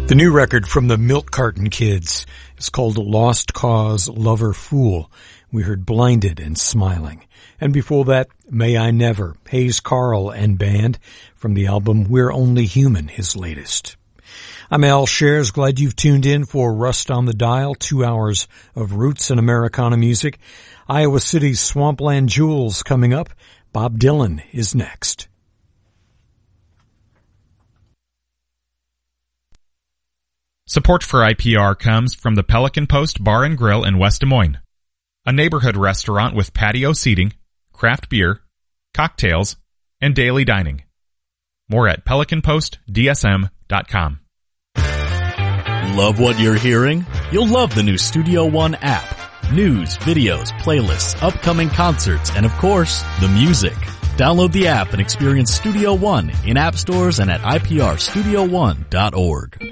The new record from the Milk Carton Kids is called Lost Cause, Lover, Fool. We heard Blinded and Smiling. And before that, May I Never, Hayes Carl and Band from the album We're Only Human, his latest. I'm Al Shares. Glad you've tuned in for Rust on the Dial, 2 hours of roots and Americana music. Iowa City's Swampland Jewels coming up. Bob Dylan is next. Support for IPR comes from the Pelican Post Bar and Grill in West Des Moines, a neighborhood restaurant with patio seating, craft beer, cocktails, and daily dining. More at pelicanpostdsm.com. Love what you're hearing? You'll love the new Studio One app. News, videos, playlists, upcoming concerts, and of course, the music. Download the app and experience Studio One in app stores and at iprstudio1.org.